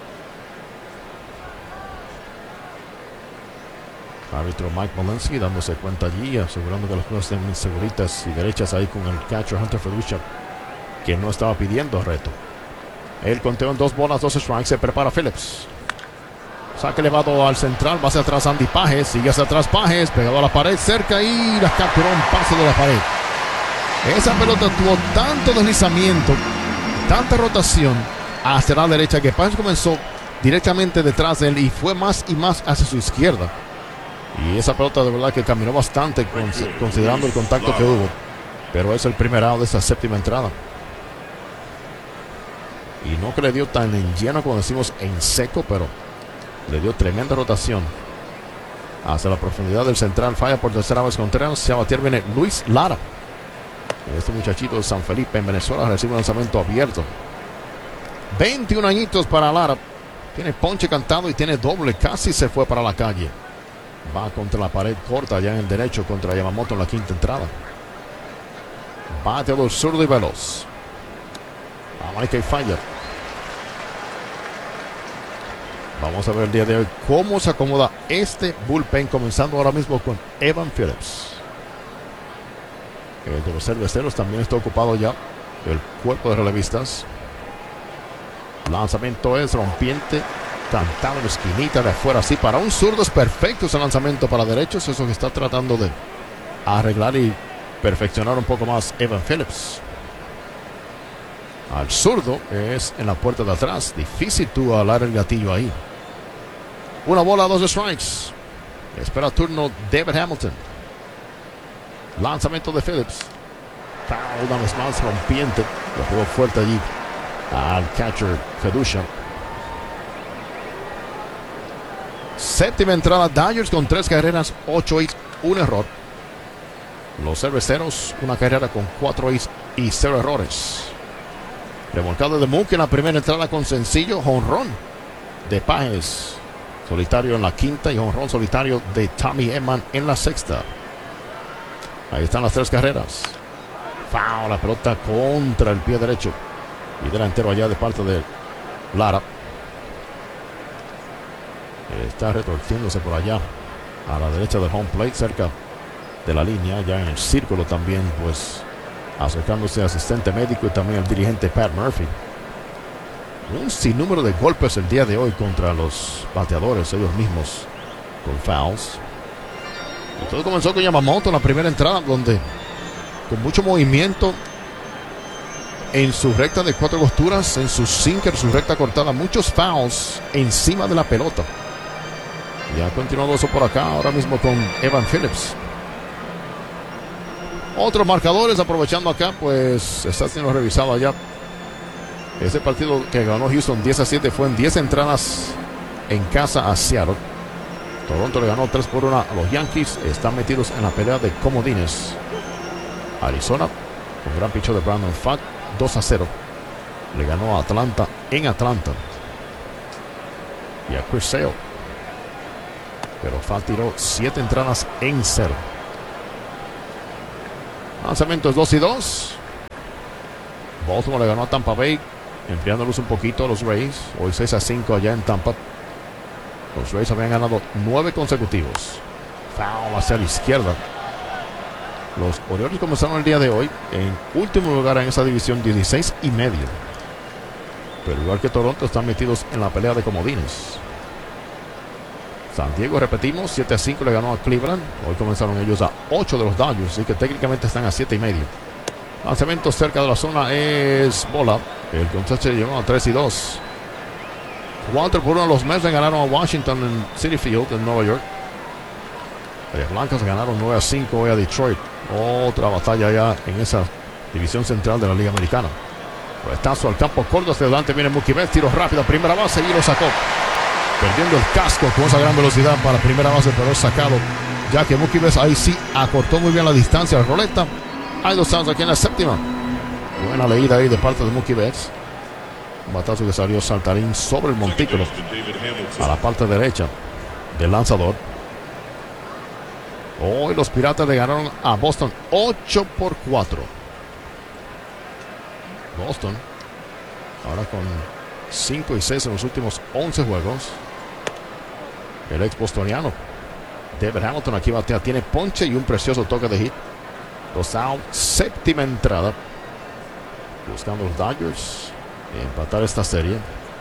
Árbitro Mike Molinsky dándose cuenta allí, asegurando que las cosas estén bien seguritas y derechas ahí con el catcher Hunter Feduccia, quien no estaba pidiendo reto. El conteo en dos bolas, dos strikes. Se prepara Phillips. Saque elevado al central. Va hacia atrás Andy Pages. Sigue hacia atrás Pages. Pegado a la pared. Cerca y la capturó un paso de la pared. Esa pelota tuvo tanto deslizamiento, tanta rotación hacia la derecha que Pages comenzó directamente detrás de él y fue más y más hacia su izquierda. Y esa pelota de verdad que caminó bastante considerando el contacto que hubo. Pero es el primer out de esa séptima entrada. Y no que le dio tan en lleno como decimos en seco, pero le dio tremenda rotación hacia la profundidad del central. Falla por tercera vez Contreras. Se va a batir, viene Luis Lara. Este muchachito de San Felipe en Venezuela recibe un lanzamiento abierto. veintiún añitos para Lara. Tiene ponche cantado y tiene doble. Casi se fue para la calle. Va contra la pared corta allá en el derecho contra Yamamoto en la quinta entrada. Bateador zurdo y veloz. América y falla. Vamos a ver el día de hoy cómo se acomoda este bullpen, comenzando ahora mismo con Evan Phillips. El de los cerveceros también está ocupado ya el cuerpo de relevistas. Lanzamiento es rompiente, cantado en la esquinita de afuera. Así para un zurdo es perfecto ese lanzamiento para derechos. Eso que está tratando de arreglar y perfeccionar un poco más Evan Phillips. Al zurdo es en la puerta de atrás. Difícil tú alar el gatillo ahí. Una bola, dos strikes. Espera turno David Hamilton. Lanzamiento de Phillips. Foul una vez más, rompiente. Lo jugó fuerte allí al catcher Feduccia. Séptima entrada, Dodgers con tres carreras, ocho hits, un error. Los cerveceros, una carrera con cuatro hits y cero errores. Remolcado de Mookie en la primera entrada con sencillo, jonrón de Pages. Solitario en la quinta y jonrón solitario de Tommy Edman en la sexta. Ahí están las tres carreras. Foul, la pelota contra el pie derecho. Y delantero allá de parte de Lara. Está retorciéndose por allá a la derecha del home plate, cerca de la línea, ya en el círculo también, pues acercándose al asistente médico y también al dirigente Pat Murphy. Un sinnúmero de golpes el día de hoy contra los bateadores, ellos mismos con fouls. Y todo comenzó con Yamamoto en la primera entrada, donde con mucho movimiento en su recta de cuatro costuras, en su sinker, su recta cortada, muchos fouls encima de la pelota. Ya ha continuado eso por acá, ahora mismo con Evan Phillips. Otros marcadores, aprovechando acá, pues está siendo revisado allá. Ese partido que ganó Houston diez a siete fue en diez entradas en casa a Seattle. Toronto le ganó tres por uno a los Yankees. Están metidos en la pelea de comodines. Arizona, con gran picho de Brandon Pfaadt, dos a cero. Le ganó a Atlanta en Atlanta. Y a Chris Sale. Pero Pfaadt tiró siete entradas en cero. Lanzamientos dos y dos. Baltimore le ganó a Tampa Bay, enfriándolos un poquito a los Rays. Hoy seis a cinco allá en Tampa. Los Rays habían ganado nueve consecutivos. Foul hacia la izquierda. Los Orioles comenzaron el día de hoy en último lugar en esa división, dieciséis y medio. Pero igual que Toronto, están metidos en la pelea de comodines. San Diego, repetimos, siete a cinco le ganó a Cleveland. Hoy comenzaron ellos a ocho de los Dodgers, así que técnicamente están a siete y medio. Lanzamiento cerca de la zona es bola. El conchacho llegó a tres y dos. cuatro por uno los Mets le ganaron a Washington en Citi Field en Nueva York. Las Blancas ganaron nueve a cinco hoy a Detroit. Otra batalla ya en esa división central de la Liga Americana. Retazo al campo corto, hacia adelante viene Mookie Betts, tiro rápido, primera base y lo sacó. Perdiendo el casco con esa gran velocidad para primera base, pero es sacado. Ya que Mookie Betts ahí sí acortó muy bien la distancia a la roleta. Hay dos outs aquí en la séptima. Buena leída ahí de parte de Mookie Betts. Un batazo que salió saltarín sobre el montículo a la parte derecha del lanzador. Hoy los Piratas le ganaron a Boston ocho por cuatro. Boston ahora con cinco y seis en los últimos once juegos. El ex bostoniano David Hamilton aquí batea, tiene ponche y un precioso toque de hit. Dos out, séptima entrada, buscando los Dodgers empatar esta serie.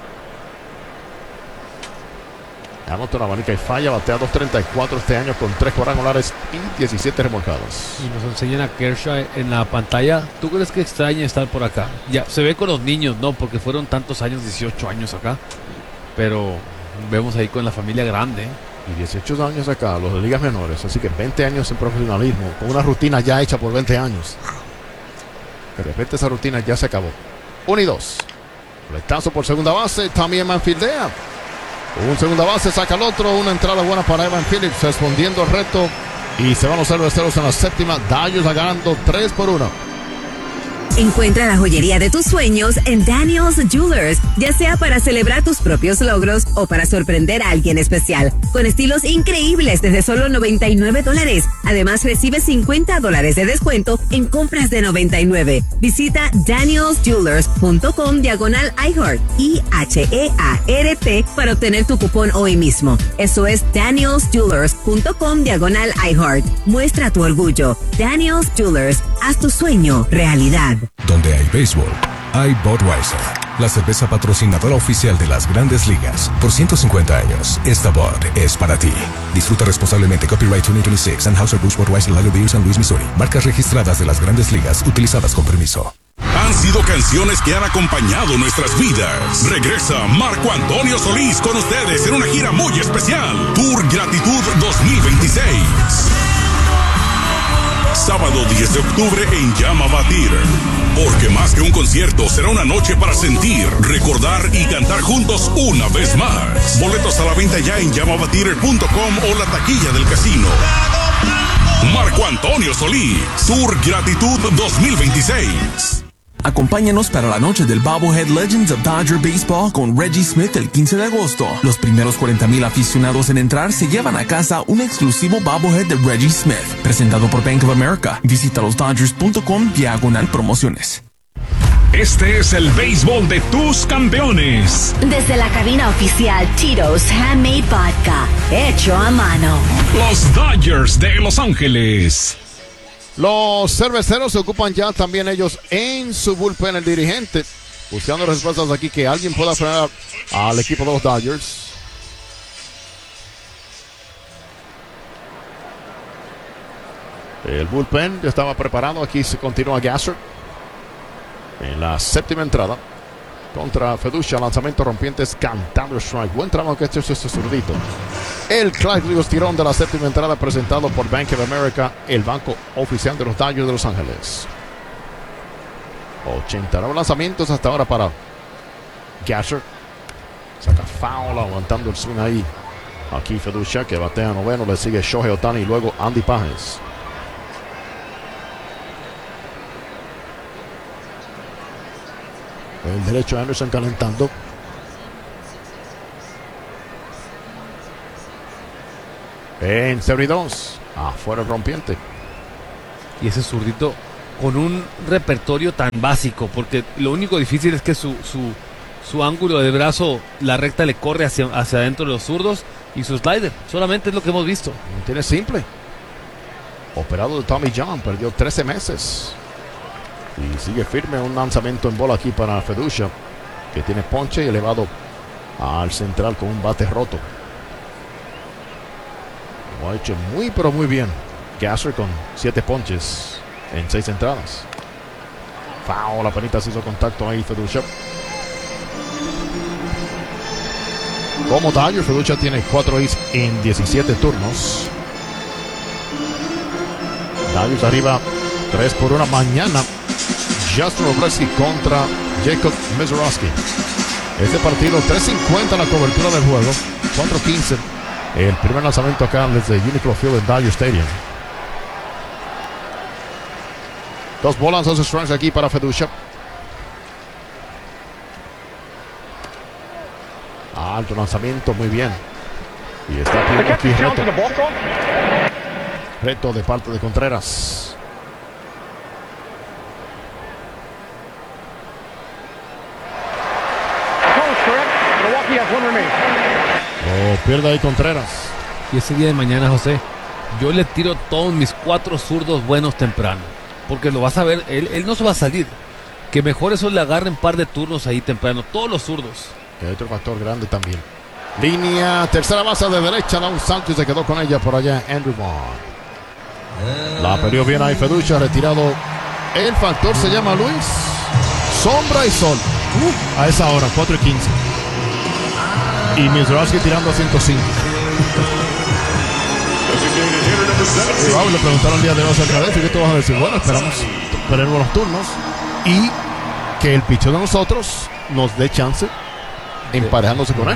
Hamilton abanica y falla, batea dos treinta y cuatro este año con tres cuadrangulares y diecisiete remolcadas. Y nos enseñan a Kershaw en la pantalla. ¿Tú crees que extraña estar por acá? Ya se ve con los niños, no, porque fueron tantos años, dieciocho años acá, pero vemos ahí con la familia grande. Y dieciocho años acá, los de ligas menores, así que veinte años en profesionalismo, con una rutina ya hecha por veinte años. De repente esa rutina ya se acabó. uno y dos. Retazo por segunda base, también Manfildea. Un segunda base, saca el otro, una entrada buena para Evan Phillips, respondiendo al reto. Y se van los cerveceros en la séptima. Dodgers ganando tres por uno. Encuentra la joyería de tus sueños en Daniel's Jewelers, ya sea para celebrar tus propios logros o para sorprender a alguien especial, con estilos increíbles desde solo noventa y nueve dólares. Además, recibe cincuenta dólares de descuento en compras de noventa y nueve. Visita daniels jewelers punto com diagonal iHeart, I H E A R T, para obtener tu cupón hoy mismo. Eso es daniels jewelers punto com diagonal iHeart. Muestra tu orgullo. Daniel's Jewelers, haz tu sueño realidad. Donde hay béisbol, hay Budweiser, la cerveza patrocinadora oficial de las Grandes Ligas. Por ciento cincuenta años, esta Bud es para ti. Disfruta responsablemente. Copyright veinte veintiséis, Anheuser-Busch Budweiser Lager Beer, San Luis, Missouri. Marcas registradas de las Grandes Ligas, utilizadas con permiso. Han sido canciones que han acompañado nuestras vidas. Regresa Marco Antonio Solís con ustedes en una gira muy especial. Tour Gratitud dos mil veintiséis. Sábado diez de octubre en Llama Batir. Porque más que un concierto, será una noche para sentir, recordar y cantar juntos una vez más. Boletos a la venta ya en llama batir punto com o la taquilla del casino. Marco Antonio Solís, Tour Gratitud dos mil veintiséis. Acompáñanos para la noche del Bobblehead Legends of Dodger Baseball con Reggie Smith el quince de agosto. Los primeros cuarenta mil aficionados en entrar se llevan a casa un exclusivo Bobblehead de Reggie Smith, presentado por Bank of America. Visita los dodgers punto com diagonal promociones. Este es el béisbol de tus campeones. Desde la cabina oficial Tito's Handmade Vodka, hecho a mano. Los Dodgers de Los Ángeles. Los cerveceros se ocupan ya también ellos en su bullpen, el dirigente, buscando respuestas aquí que alguien pueda frenar al equipo de los Dodgers. El bullpen ya estaba preparado. Aquí se continúa Gasser en la séptima entrada contra Feducia. Lanzamiento rompientes, cantando strike. Buen trabajo que ha hecho este zurdito. El Clyde Lewis tirón de la séptima entrada, presentado por Bank of America, el banco oficial de los Dodgers de Los Ángeles. ochenta y nueve lanzamientos hasta ahora para Gasser. Saca foul, aguantando el swing ahí. Aquí Feducia, que batea noveno. Le sigue Shohei Ohtani y luego Andy Páez. El derecho Anderson calentando. En serie dos, afuera el rompiente. Y ese zurdito con un repertorio tan básico, porque lo único difícil es que su, su, su ángulo de brazo, la recta le corre hacia, hacia adentro de los zurdos, y su slider, solamente es lo que hemos visto. Tiene simple. Operado de Tommy John, perdió trece meses. Y sigue firme, un lanzamiento en bola aquí para Feducia, que tiene ponche y elevado al central con un bate roto. Lo ha hecho muy pero muy bien Gasser con siete ponches en seis entradas. Foul, la panita se hizo contacto ahí Feducia. Como Dodger, Feducia tiene cuatro hits en diecisiete turnos. Dodgers arriba tres por uno mañana. Justin Robleski contra Jacob Misiorowski. Este partido, tres cincuenta la cobertura del juego, cuatro quince. El primer lanzamiento acá desde Uniqlo Field en Dodger Stadium. Dos bolas, dos strikes aquí para Feducha. Alto lanzamiento, muy bien. Y está pidiendo aquí reto. Reto de parte de Contreras. Oh, pierde ahí Contreras. Y ese día de mañana, José, yo le tiro todos mis cuatro zurdos buenos temprano. Porque lo vas a ver, él, él no se va a salir. Que mejor eso le agarren un par de turnos ahí temprano. Todos los zurdos. Y hay otro factor grande también. Línea, tercera base de derecha, da un salto y se quedó con ella por allá Andrew Vaughn. La perdió bien ahí Feducha, retirado. El factor se llama Luis. Sombra y sol. Uh, a esa hora, cuatro y quince. Y Misiorowski tirando a ciento cinco. Y wow, le preguntaron el día de hoy acerca de eso. ¿Y qué tú vas a decir? Bueno, esperamos tener buenos turnos y que el picheo de nosotros nos dé chance emparejándose con él.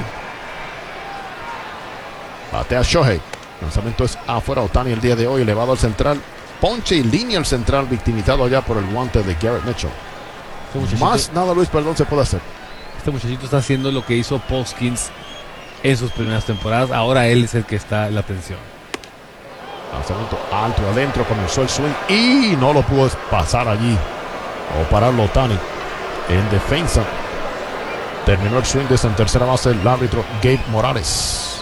Batea Shohei. Lanzamiento es afuera. Ohtani el día de hoy elevado al central. Ponche y línea al central victimizado allá por el guante de Garrett Mitchell. Este Más nada, Luis, perdón, se puede hacer. Este muchachito está haciendo lo que hizo Poskins en sus primeras temporadas. Ahora él es el que está en la atención. Lanzamiento alto adentro, comenzó el swing y no lo pudo pasar allí o pararlo Ohtani en defensa. Terminó el swing desde en tercera base el árbitro Gabe Morales.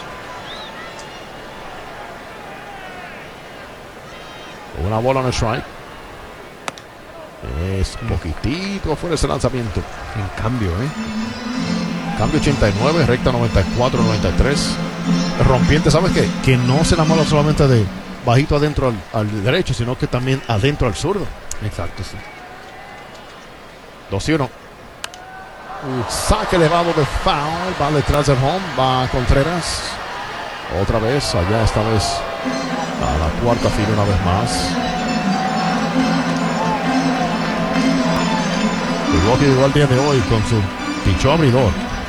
Una bola en el strike. Es un poquitito afuera ese lanzamiento. En cambio, ¿eh? Cambio ochenta y nueve, recta noventa y cuatro, noventa y tres. Rompiente, ¿sabes qué? Que no se enamora solamente de bajito adentro al, al derecho, sino que también adentro al zurdo. Exacto, sí. dos y uno. Saque elevado de foul. Va detrás del home. Va Contreras. Otra vez. Allá esta vez a la cuarta fila una vez más. Milwaukee llegó al día de hoy con su pichó abridor.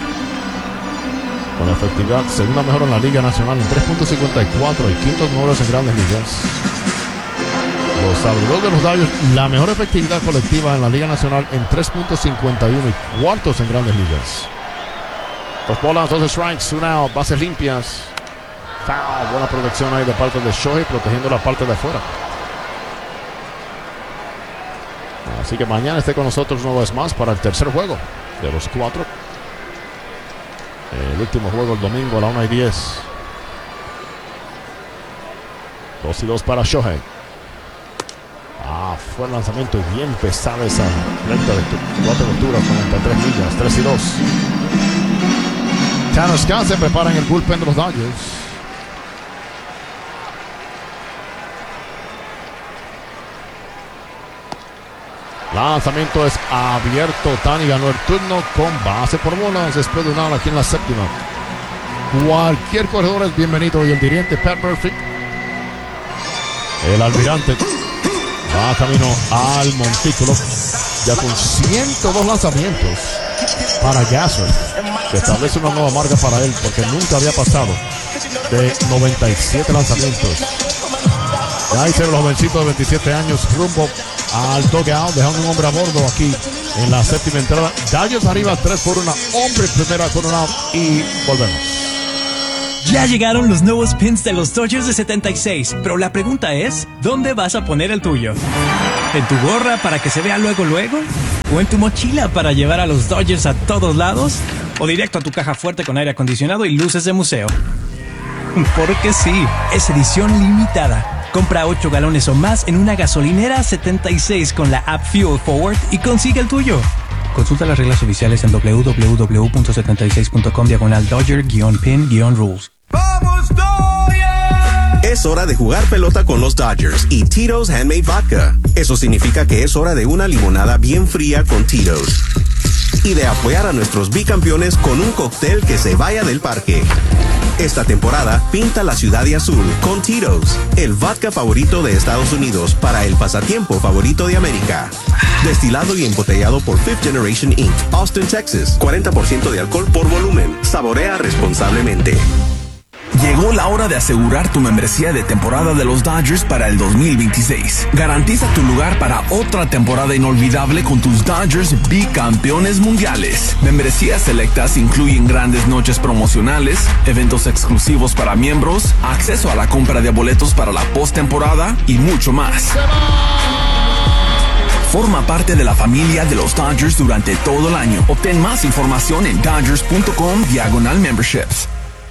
Con efectividad segunda mejor en la Liga Nacional en tres punto cincuenta y cuatro y quintos mejores en Grandes Ligas. Los abridores de los Dodgers, la mejor efectividad colectiva en la Liga Nacional en tres punto cincuenta y uno y cuartos en Grandes Ligas. Dos bolas, dos strikes, una out, bases limpias. Foul, buena protección ahí de parte de Shohei, protegiendo la parte de afuera. Así que mañana esté con nosotros una vez más para el tercer juego de los cuatro. El último juego el domingo a la una y diez. dos y dos para Shohei. Ah, fue el lanzamiento y bien pesada esa recta de cuatro alturas, noventa y tres millas, tres y dos. Tanner Scott se prepara en el bullpen de los Dodgers. Lanzamiento es abierto. Ohtani ganó el turno con base por bolas después de un out aquí en la séptima. Cualquier corredor es bienvenido y el dirigente Pat Murphy, el almirante, va camino al montículo ya con ciento dos lanzamientos para Gasser, que establece una nueva marca para él porque nunca había pasado de noventa y siete lanzamientos. Ya hicieron los jovencitos de veintisiete años rumbo al dugout, dejando un hombre a bordo aquí en la séptima entrada. Dodgers arriba tres por una, hombre primera con un out y volvemos. Ya llegaron los nuevos pins de los Dodgers de setenta y seis, pero la pregunta es, ¿dónde vas a poner el tuyo? ¿En tu gorra para que se vea luego luego? ¿O en tu mochila para llevar a los Dodgers a todos lados? ¿O directo a tu caja fuerte con aire acondicionado y luces de museo? Porque sí, es edición limitada. Compra ocho galones o más en una gasolinera setenta y seis con la app Fuel Forward y consigue el tuyo. Consulta las reglas oficiales en doble u doble u doble u punto setenta y seis punto com diagonal Dodger-pin-rules. ¡Vamos, Dodgers! Es hora de jugar pelota con los Dodgers y Tito's Handmade Vodka. Eso significa que es hora de una limonada bien fría con Tito's. y de apoyar a nuestros bicampeones con un cóctel que se vaya del parque. Esta temporada, pinta la ciudad de azul con Tito's, el vodka favorito de Estados Unidos para el pasatiempo favorito de América. Destilado y embotellado por Fifth Generation incorporated, Austin, Texas. cuarenta por ciento de alcohol por volumen. Saborea responsablemente. Llegó la hora de asegurar tu membresía de temporada de los Dodgers para el dos mil veintiséis. Garantiza tu lugar para otra temporada inolvidable con tus Dodgers bicampeones mundiales. Membresías selectas incluyen grandes noches promocionales, eventos exclusivos para miembros, acceso a la compra de boletos para la postemporada y mucho más. Forma parte de la familia de los Dodgers durante todo el año. Obtén más información en dodgers.com diagonal memberships.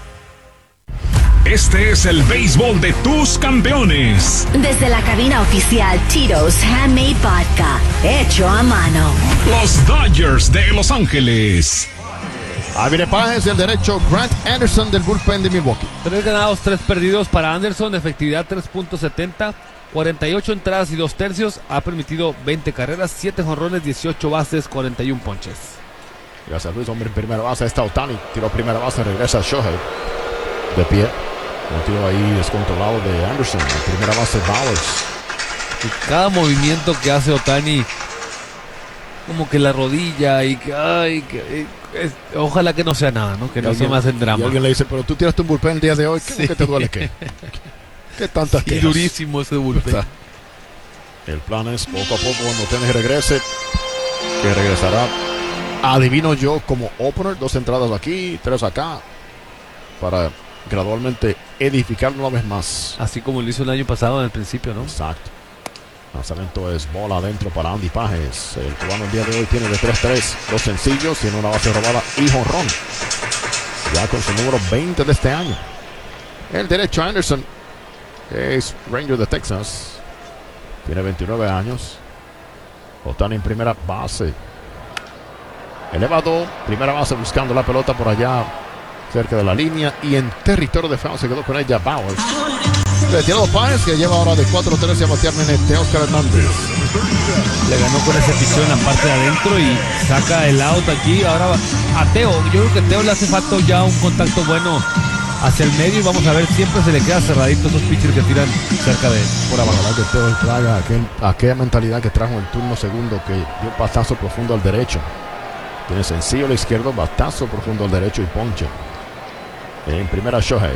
Este es el béisbol de tus campeones. Desde la cabina oficial Tito's Handmade Vodka, hecho a mano. Los Dodgers de Los Ángeles. Ahí viene Páez del derecho, Grant Anderson del bullpen de Milwaukee. Tres ganados, tres perdidos para Anderson, efectividad tres punto setenta, cuarenta y ocho entradas y dos tercios, ha permitido veinte carreras, siete jonrones, dieciocho bases, cuarenta y uno ponches. Gracias Luis, hombre en primera base está Ohtani, tiró primera base, regresa Shohei de pie. Un tiro ahí descontrolado de Anderson, en primera base Bowers. Y cada movimiento que hace Ohtani, como que la rodilla y que, ay, que es, ojalá que no sea nada, ¿no? Que no sea más en drama. Y alguien le dice, pero tú tiraste un bullpen el día de hoy, ¿qué, sí. ¿qué te duele qué? ¿Qué tantas sí, quejas? durísimo ese bullpen. El plan es poco a poco cuando Ohtani regrese, que regresará, adivino yo, como opener, dos entradas aquí, tres acá, para gradualmente edificarlo una vez más. Así como lo hizo el año pasado en el principio, ¿no? Exacto. Lanzamiento es bola adentro para Andy Páez. El cubano el día de hoy tiene de tres tres, dos sencillos, tiene una base robada y jonrón. Ya con su número veinte de este año. El derecho Anderson es Ranger de Texas. Tiene veintinueve años. Ohtani en primera base. Elevado, primera base buscando la pelota por allá cerca de la línea y en territorio de foul se quedó con ella Bowers. Retirado Páez, que lleva ahora de cuatro tres a batear menete Oscar Hernández. Le ganó con ese pichón en la parte de adentro y saca el out aquí. Ahora a Teo, yo creo que a Teo le hace falta ya un contacto bueno hacia el medio y vamos a ver, siempre se le queda cerradito esos pitchers que tiran cerca de él. Por abajo, que Teo traga aquel, aquella mentalidad que trajo el turno segundo, que dio batazo profundo al derecho. Tiene sencillo al izquierdo, batazo profundo al derecho y ponche. En primera Shohei.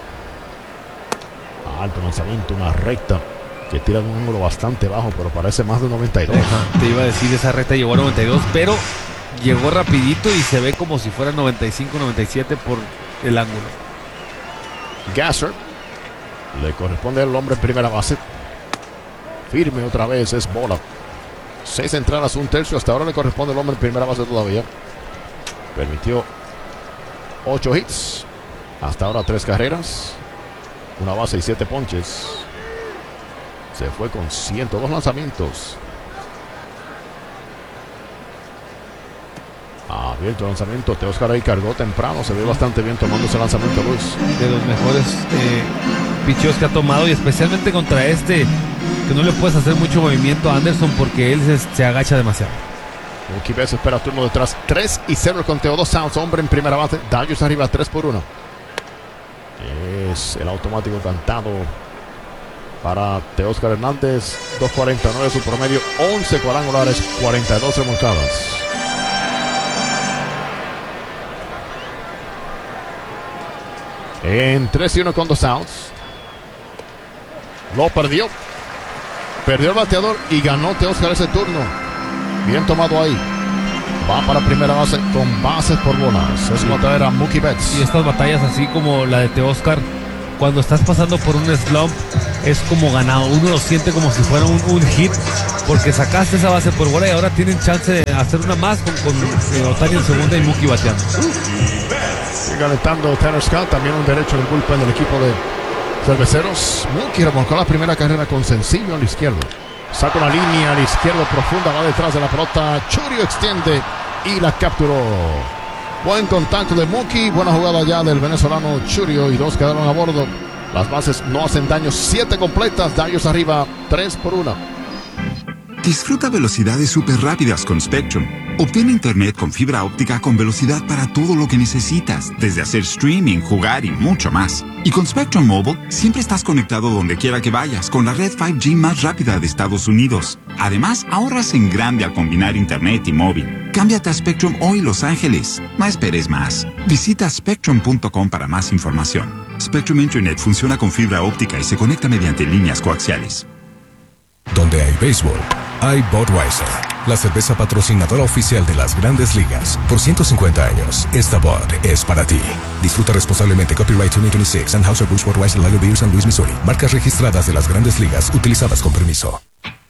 Alto lanzamiento, una recta que tira de un ángulo bastante bajo, pero parece más de noventa y dos. Ajá, te iba a decir, esa recta llegó a noventa y dos, pero llegó rapidito y se ve como si fuera noventa y cinco, noventa y siete por el ángulo. Gasser. Le corresponde al hombre en primera base. Firme otra vez, es bola. Seis entradas, un tercio. Hasta ahora le corresponde al hombre en primera base todavía. Permitió ocho hits. Hasta ahora tres carreras. Una base y siete ponches. Se fue con ciento dos lanzamientos. Abierto el lanzamiento. Teóscar ahí cargó temprano. Se ve bastante bien tomando ese lanzamiento, Luis. De los mejores eh, picheos que ha tomado y especialmente contra este, que no le puedes hacer mucho movimiento a Anderson porque él se, se agacha demasiado. Mookie Betts espera turno detrás. tres y cero el conteo. Dos outs. Hombre en primera base. Dodgers arriba tres por uno. Es el automático cantado para Teóscar Hernández. dos cuarenta y nueve su promedio. once cuadrangulares, cuarenta y dos remolcadas. En tres y uno con dos outs. Lo perdió. Perdió el bateador y ganó Teóscar ese turno. Bien tomado ahí. Va para primera base con bases por bolas. Eso va a traer a Mookie Betts. Y estas batallas así como la de Teóscar, cuando estás pasando por un slump, es como ganado. Uno lo siente como si fuera un, un hit, porque sacaste esa base por bola y ahora tienen chance de hacer una más con, con eh, Ohtani en segunda y Mookie bateando. Sigue alentando Tanner Scott, también un derecho del bullpen del equipo de Cerveceros. Mookie remolcó la primera carrera con sencillo al izquierdo. Saca una línea al izquierdo profunda, va detrás de la pelota. Churio extiende y la capturó. Buen contacto de Mookie, buena jugada ya del venezolano Churio y dos quedaron a bordo. Las bases no hacen daño, siete completas, Dodgers arriba, tres por uno. Disfruta velocidades súper rápidas con Spectrum, Obtén internet con fibra óptica con velocidad para todo lo que necesitas, desde hacer streaming, jugar y mucho más. Y con Spectrum Mobile, siempre estás conectado donde quiera que vayas, con la red cinco G más rápida de Estados Unidos. Además, ahorras en grande al combinar internet y móvil. Cámbiate a Spectrum hoy, Los Ángeles. No esperes más. Visita spectrum punto com para más información. Spectrum Internet funciona con fibra óptica y se conecta mediante líneas coaxiales. Donde hay béisbol, hay Budweiser, la cerveza patrocinadora oficial de las Grandes Ligas. Por ciento cincuenta años, esta Bud es para ti. Disfruta responsablemente. Copyright dos mil veintiséis. Anheuser-Busch Budweiser Lager Beer, San Luis, Missouri. Marcas registradas de las Grandes Ligas utilizadas con permiso.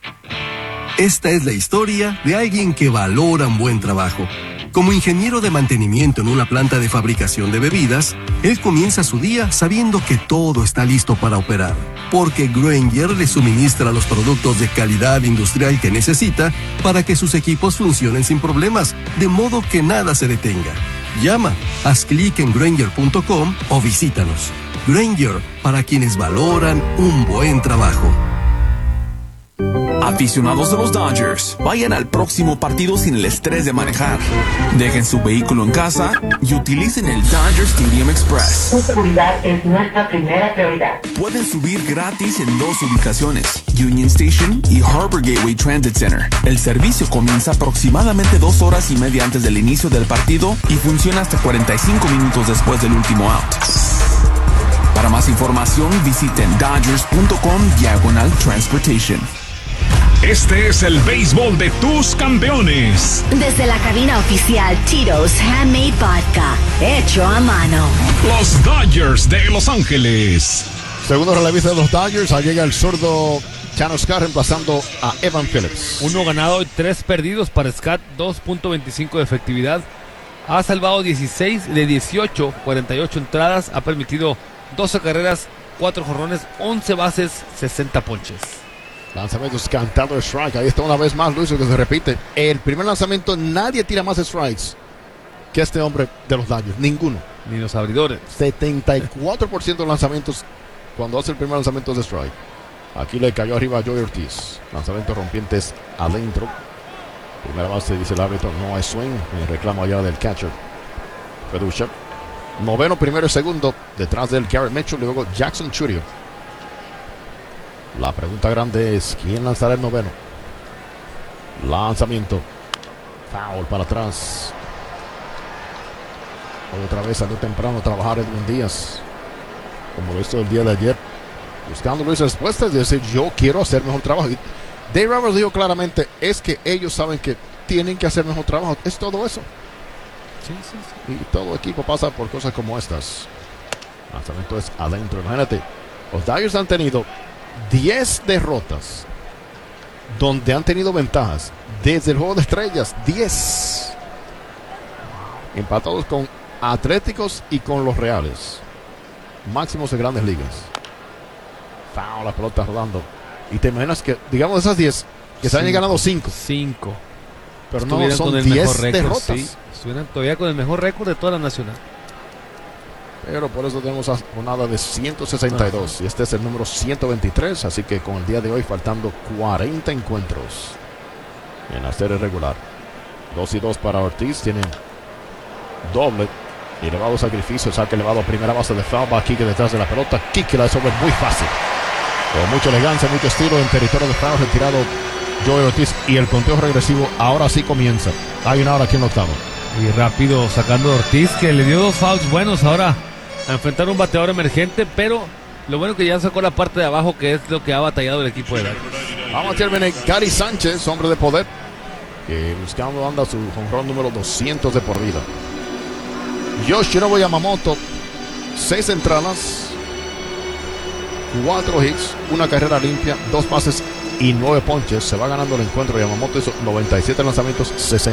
Esta es la historia de alguien que valora un buen trabajo. Como ingeniero de mantenimiento en una planta de fabricación de bebidas, él comienza su día sabiendo que todo está listo para operar, porque Grainger le suministra los productos de calidad industrial que necesita para que sus equipos funcionen sin problemas, de modo que nada se detenga. Llama, haz clic en Grainger punto com o visítanos. Grainger, para quienes valoran un buen trabajo. Aficionados de los Dodgers, vayan al próximo partido sin el estrés de manejar. Dejen su vehículo en casa y utilicen el Dodger Stadium Express. Su seguridad es nuestra primera prioridad. Pueden subir gratis en dos ubicaciones, Union Station y Harbor Gateway Transit Center. El servicio comienza aproximadamente dos horas y media antes del inicio del partido y funciona hasta cuarenta y cinco minutos después del último out. Para más información, visiten dodgers punto com diagonal transportation. Este es el béisbol de tus campeones. Desde la cabina oficial Tito's Handmade Vodka, hecho a mano. Los Dodgers de Los Ángeles. Segundo relevista de los Dodgers, ahí llega el zurdo Chano Scott reemplazando a Evan Phillips. Uno ganado y tres perdidos para Scott, dos punto veinticinco de efectividad. Ha salvado dieciséis de dieciocho, cuarenta y ocho entradas, ha permitido doce carreras, cuatro jonrones, once bases, sesenta ponches. Lanzamientos cantado de strike. Ahí está una vez más, Luis, que se repite. El primer lanzamiento, nadie tira más strikes que este hombre de los Dodgers. Ninguno. Ni los abridores. setenta y cuatro por ciento de lanzamientos cuando hace el primer lanzamiento de strike. Aquí le cayó arriba a Joey Ortiz. Lanzamientos rompientes adentro. Primera base, dice el árbitro, no hay swing. El reclamo allá del catcher Feducha. Noveno, primero y segundo. Detrás del Garrett Mitchell y luego Jackson Chourio. La pregunta grande es, ¿quién lanzará el noveno? Lanzamiento. Foul para atrás. Otra vez salió temprano a trabajar Edwin Díaz, como lo hizo el día de ayer, buscando Luis respuestas y decir, yo quiero hacer mejor trabajo. Y Dave Roberts dijo claramente, es que ellos saben que tienen que hacer mejor trabajo. Es todo eso. Sí, sí, sí. Y todo equipo pasa por cosas como estas. Lanzamiento es adentro. Imagínate, los Dodgers han tenido diez derrotas donde han tenido ventajas desde el juego de estrellas. diez empatados con Atléticos y con los Reales, máximos de Grandes Ligas. Foul, la pelota rodando. Y te imaginas que, digamos, esas diez que se han ganado cinco cinco pero no son diez derrotas. Sí, estuvieran todavía con el mejor récord de toda la nacional. Pero por eso tenemos jornada de ciento sesenta y dos. Ajá. Y este es el número ciento veintitrés. Así que con el día de hoy faltando cuarenta encuentros en la serie regular. dos y dos para Ortiz. Tiene doble. Y elevado sacrificio. Saque elevado a primera base de foul. Va Kike detrás de la pelota. Kike la resuelve muy fácil. Con mucha elegancia, mucho estilo en territorio de foul. Retirado Joey Ortiz. Y el conteo regresivo ahora sí comienza. Hay una hora aquí en el octavo. Y rápido sacando a Ortiz, que le dio dos fouls buenos ahora a enfrentar un bateador emergente, pero lo bueno que ya sacó la parte de abajo, que es lo que ha batallado el equipo de Dodgers. Vamos a terminar Gary Sánchez, hombre de poder, que buscando anda su jonrón número doscientos de por vida. Yoshinobu Yamamoto, seis entradas, cuatro hits, una carrera limpia, dos pases y nueve ponches. Se va ganando el encuentro. Yamamoto hizo noventa y siete lanzamientos, sesenta.